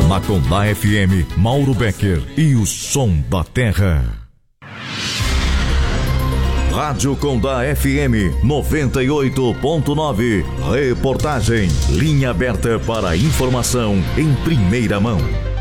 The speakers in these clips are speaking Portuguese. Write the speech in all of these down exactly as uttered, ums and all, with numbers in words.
Na Condá F M, Mauro Becker e o Som da Terra. Rádio Condá F M noventa e oito ponto nove. Reportagem. Linha aberta para informação em primeira mão.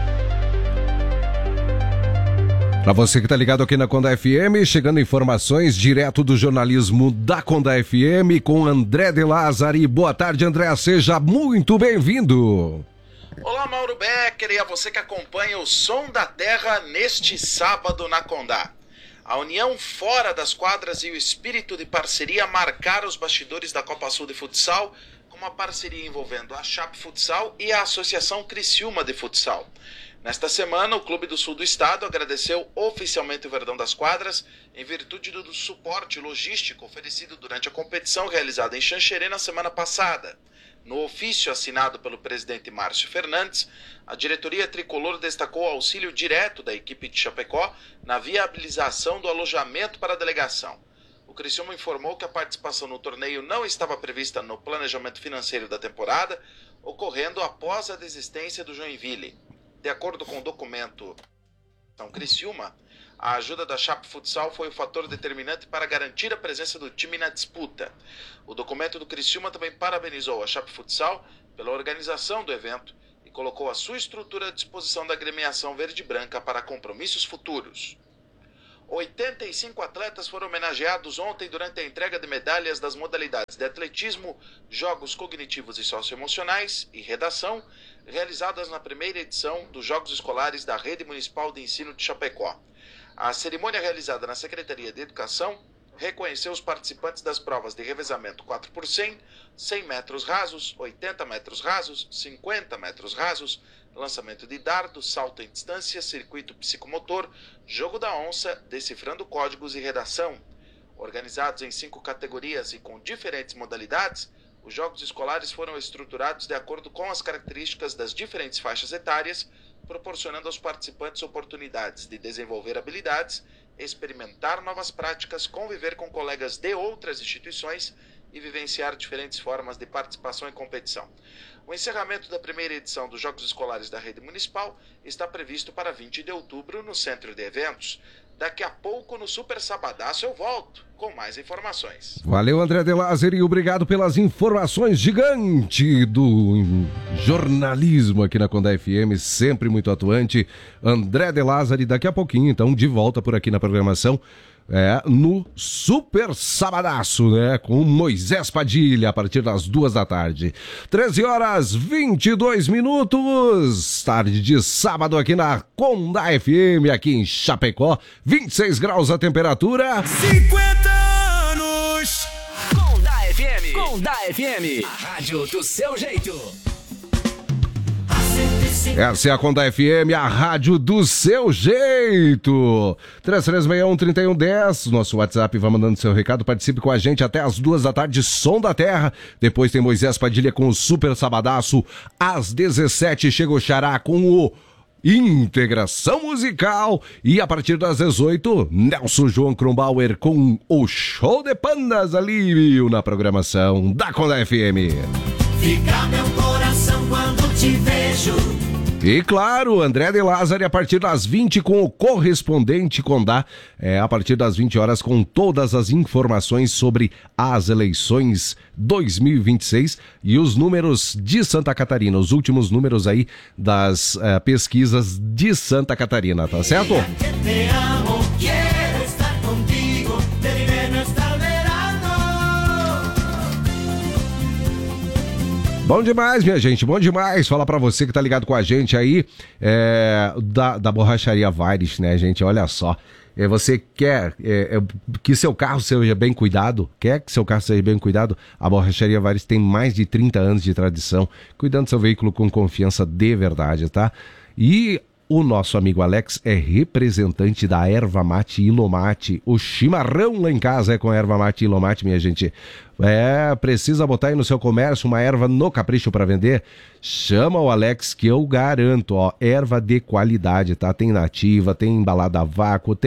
Para você que está ligado aqui na Condá F M, chegando informações direto do jornalismo da Condá F M com André de Lázari. Boa tarde, André, seja muito bem-vindo. Olá, Mauro Becker, e a você que acompanha o Som da Terra neste sábado na Condá. A união fora das quadras e o espírito de parceria marcaram os bastidores da Copa Sul de Futsal, com uma parceria envolvendo a Chape Futsal e a Associação Criciúma de Futsal. Nesta semana, o Clube do Sul do Estado agradeceu oficialmente o Verdão das Quadras em virtude do suporte logístico oferecido durante a competição realizada em Xanxerê na semana passada. No ofício assinado pelo presidente Márcio Fernandes, a diretoria tricolor destacou o auxílio direto da equipe de Chapecó na viabilização do alojamento para a delegação. O Criciúma informou que a participação no torneio não estava prevista no planejamento financeiro da temporada, ocorrendo após a desistência do Joinville. De acordo com o documento da Criciúma, a ajuda da Chape Futsal foi o fator determinante para garantir a presença do time na disputa. O documento do Criciúma também parabenizou a Chape Futsal pela organização do evento e colocou a sua estrutura à disposição da agremiação verde-branca para compromissos futuros. oitenta e cinco atletas foram homenageados ontem durante a entrega de medalhas das modalidades de atletismo, jogos cognitivos e socioemocionais e redação, realizadas na primeira edição dos Jogos Escolares da Rede Municipal de Ensino de Chapecó. A cerimônia realizada na Secretaria de Educação reconheceu os participantes das provas de revezamento quatro por cem, cem metros rasos, oitenta metros rasos, cinquenta metros rasos, lançamento de dardo, salto em distância, circuito psicomotor, jogo da onça, decifrando códigos e redação. Organizados em cinco categorias e com diferentes modalidades, os Jogos Escolares foram estruturados de acordo com as características das diferentes faixas etárias, proporcionando aos participantes oportunidades de desenvolver habilidades, experimentar novas práticas, conviver com colegas de outras instituições e vivenciar diferentes formas de participação em competição. O encerramento da primeira edição dos Jogos Escolares da Rede Municipal está previsto para vinte de outubro no Centro de Eventos. Daqui a pouco, no Super Sabadaço, eu volto com mais informações. Valeu, André de Lázari, obrigado pelas informações gigante do jornalismo aqui na Condá F M, sempre muito atuante. André de Lázari, daqui a pouquinho, então, de volta por aqui na programação. É, no Super Sabadaço, né? Com Moisés Padilha, a partir das duas da tarde. treze horas, vinte e dois minutos. Tarde de sábado aqui na Condá F M, aqui em Chapecó. vinte e seis graus a temperatura. cinquenta anos. Condá F M. Condá F M. A rádio do seu jeito. Essa é a Condá F M, a rádio do seu jeito. três três seis um, três um um zero, nosso WhatsApp, vai mandando seu recado, participe com a gente até as duas da tarde, Som da Terra. Depois tem Moisés Padilha com o Super Sabadaço. Às dezessete chega o Xará com o Integração Musical. E a partir das dezoito, Nelson João Kronbauer com o Show de Pandas ali na programação da Condá F M. Fica meu coração quando te vejo. E claro, André de Lázari a partir das vinte com o correspondente Condá, é, a partir das vinte horas com todas as informações sobre as eleições dois mil e vinte e seis e os números de Santa Catarina, os últimos números aí das uh, pesquisas de Santa Catarina, tá certo? Te amo, quero estar contigo, del invierno hasta el verano. Bom demais, minha gente, bom demais. Fala pra você que tá ligado com a gente aí, é, da, da borracharia Vares, né, gente? Olha só. É, você quer é, é, que seu carro seja bem cuidado? Quer que seu carro seja bem cuidado? A Borracharia Vares tem mais de trinta anos de tradição, cuidando do seu veículo com confiança de verdade, tá? E o nosso amigo Alex é representante da Erva Mate Ilomate. O chimarrão lá em casa é com Erva Mate Ilomate, minha gente. É, precisa botar aí no seu comércio uma erva no capricho para vender? Chama o Alex que eu garanto, ó, erva de qualidade, tá? Tem nativa, tem embalada a vácuo, tem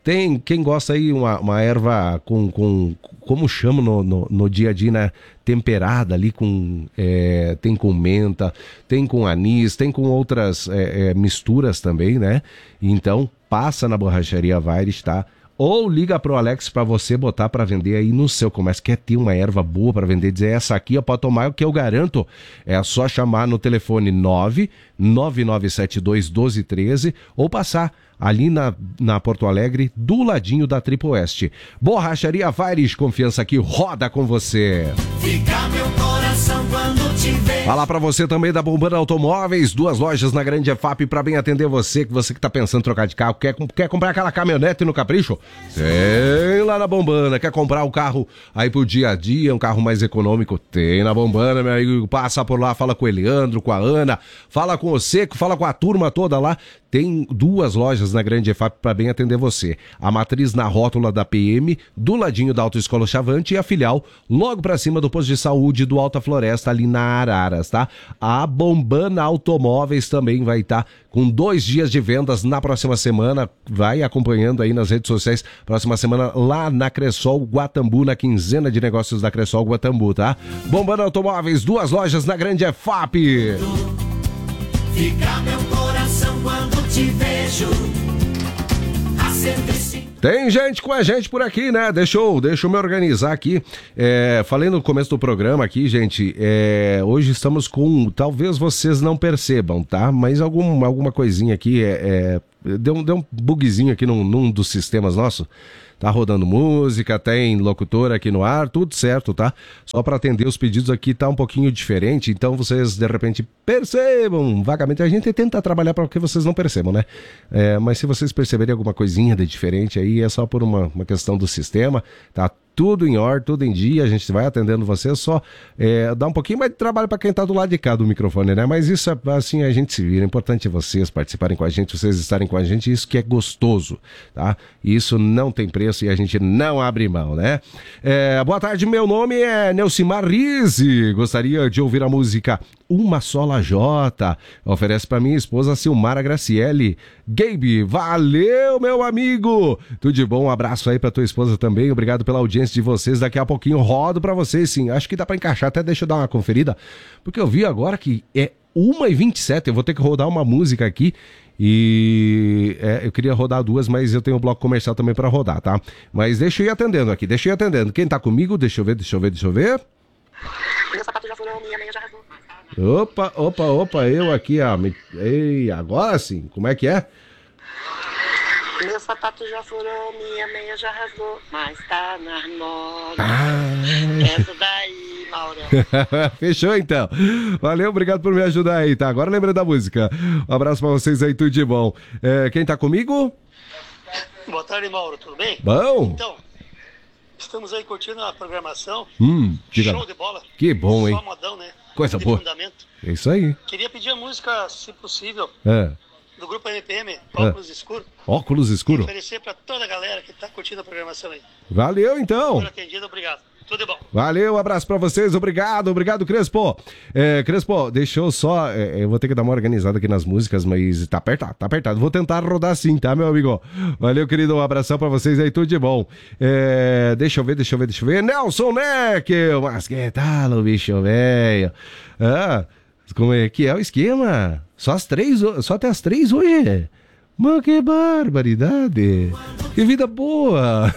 Tem quem gosta aí uma, uma erva com, com como chama no, no, no dia a dia, né? Temperada ali com, é, tem com menta, tem com anis, tem com outras é, é, misturas também, né? Então, passa na Borracharia Vaires, tá? Ou liga pro Alex para você botar para vender aí no seu comércio. Quer ter uma erva boa para vender, dizer essa aqui, ó, pode tomar o que eu garanto. É só chamar no telefone nove nove nove sete dois um dois um três ou passar ali na, na Porto Alegre, do ladinho da Triple Oeste. Borracharia Vaires, confiança que roda com você. Fica meu coração quando te ver. Falar pra você também da Bombana Automóveis, duas lojas na Grande E F A P para bem atender você, que você que tá pensando em trocar de carro, quer, quer comprar aquela caminhonete no Capricho? Tem lá na Bombana. Quer comprar um carro aí pro dia a dia, um carro mais econômico? Tem na Bombana, meu amigo. Passa por lá, fala com o Eliandro, com a Ana, fala com o Seco, fala com a turma toda lá. Tem duas lojas na Grande E F A P para bem atender você. A matriz na rótula da P M, do ladinho da Autoescola Chavante, e a filial logo para cima do posto de saúde do Alta Floresta, ali na Araras, tá? A Bombana Automóveis também vai estar tá com dois dias de vendas na próxima semana. Vai acompanhando aí nas redes sociais. Próxima semana lá na Cressol Guatambu, na quinzena de negócios da Cressol Guatambu, tá? Bombana Automóveis, duas lojas na Grande E F A P. Fica meu coração quando te vejo. A cento e cinco. Tem gente com a gente por aqui, né? Deixa eu, deixa eu me organizar aqui. É, falei no começo do programa aqui, gente. É, hoje estamos com... Talvez vocês não percebam, tá? Mas algum, alguma coisinha aqui. É, é, deu, deu um bugzinho aqui num, num dos sistemas nossos. Tá rodando música, tem locutor aqui no ar, tudo certo, tá? Só para atender os pedidos aqui tá um pouquinho diferente, então vocês de repente percebam vagamente. A gente tenta trabalhar para que vocês não percebam, né? É, mas se vocês perceberem alguma coisinha de diferente aí, é só por uma, uma questão do sistema, tá? Tudo em ordem, tudo em dia, a gente vai atendendo vocês, só é, dá um pouquinho mais de trabalho para quem tá do lado de cá do microfone, né? Mas isso, assim, a gente se vira. É importante vocês participarem com a gente, vocês estarem com a gente, isso que é gostoso, tá? Isso não tem preço e a gente não abre mão, né? É, boa tarde, meu nome é Nelcimar Rizzi, gostaria de ouvir a música Uma Só Lajota, oferece para minha esposa Silmara Graciele. Gabe, valeu, meu amigo! Tudo de bom, um abraço aí pra tua esposa também, obrigado pela audiência de vocês, daqui a pouquinho rodo pra vocês, sim, acho que dá pra encaixar, até deixa eu dar uma conferida, porque eu vi agora que é uma e vinte e sete, eu vou ter que rodar uma música aqui, e é, eu queria rodar duas, mas eu tenho um bloco comercial também pra rodar, tá? Mas deixa eu ir atendendo aqui, deixa eu ir atendendo, quem tá comigo, deixa eu ver, deixa eu ver, deixa eu ver. Meu sapato já furou, minha meia já rasgou. Opa, opa, opa, eu aqui, ó, me... Ei, agora sim, como é que é? Meu sapato já furou, minha meia já rasgou, mas tá na moda. Ah. Essa daí, Maurão. Fechou então. Valeu, obrigado por me ajudar aí, tá? Agora lembrei da música. Um abraço pra vocês aí, tudo de bom. É, quem tá comigo? Boa tarde, Mauro, tudo bem? Bom. Então, estamos aí curtindo a programação. Hum, diga. Show de bola. Que bom, hein? Só modão, né? Coisa de boa. Fundamento. É isso aí. Queria pedir a música, se possível, É. do grupo M P M, Óculos é. Escuro. Óculos Escuro. Oferecer pra toda a galera que tá curtindo a programação aí. Valeu, então. Por atendido, obrigado. Tudo de bom. Valeu, um abraço pra vocês, obrigado, obrigado, Crespo. É, Crespo, deixa eu só, é, eu vou ter que dar uma organizada aqui nas músicas, mas tá apertado, tá apertado. Vou tentar rodar sim, tá, meu amigo? Valeu, querido, um abração pra vocês aí, tudo de bom. É, deixa eu ver, deixa eu ver, deixa eu ver. Nelson Neckel, mas que tal, bicho velho? Ah, como é que é o esquema? Só as três, só até as três hoje? Mano, que barbaridade! Que vida boa!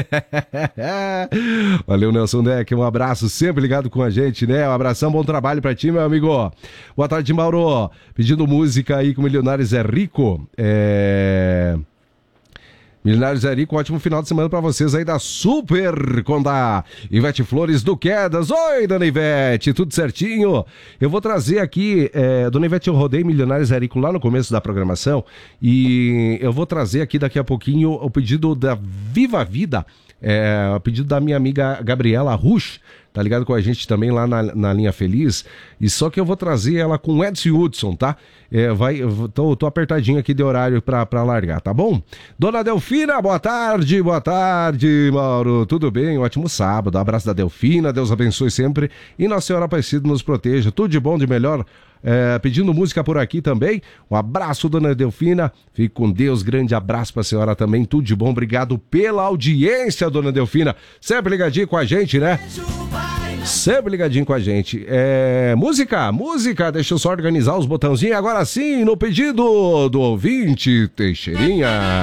Valeu, Nelson Deck, um abraço, sempre ligado com a gente, né? Um abração, bom trabalho pra ti, meu amigo. Boa tarde, Mauro. Pedindo música aí com Milionários é Rico. É... Milionários é Rico, um ótimo final de semana pra vocês aí da Super Condá. Ivete Flores do Quedas. Oi, dona Ivete, tudo certinho? Eu vou trazer aqui, é, dona Ivete, eu rodei Milionários é Rico lá no começo da programação e eu vou trazer aqui daqui a pouquinho o pedido da Viva Vida, é, o pedido da minha amiga Gabriela Rush, tá ligado com a gente também lá na, na Linha Feliz, e só que eu vou trazer ela com Edson Hudson, tá? É, vai, tô, tô apertadinho aqui de horário pra, pra largar, tá bom? Dona Delfina, boa tarde, boa tarde, Mauro, tudo bem? Ótimo sábado, abraço da Delfina, Deus abençoe sempre e Nossa Senhora Aparecida nos proteja, tudo de bom, de melhor. é, pedindo música por aqui também. Um abraço, dona Delfina. Fique com Deus, grande abraço pra senhora também. Tudo de bom, obrigado pela audiência, dona Delfina. Sempre ligadinho com a gente, né? Sempre ligadinho com a gente. É, música, música, deixa eu só organizar os botãozinhos. Agora sim, no pedido do ouvinte Teixeirinha.